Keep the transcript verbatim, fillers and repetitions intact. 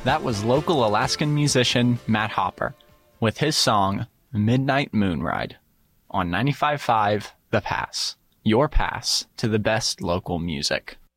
That was local Alaskan musician Matt Hopper with his song Midnight Moonride on ninety-five point five The Pass, your pass to the best local music.